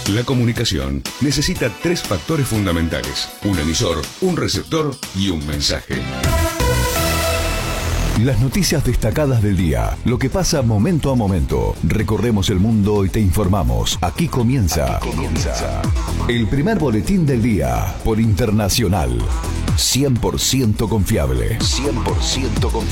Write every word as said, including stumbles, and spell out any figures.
La comunicación necesita tres factores fundamentales: un emisor, un receptor y un mensaje. Las noticias destacadas del día, lo que pasa momento a momento. Recorremos el mundo y te informamos. Aquí comienza, Aquí comienza el primer boletín del día por Internacional. cien por ciento confiable. cien por ciento confiable.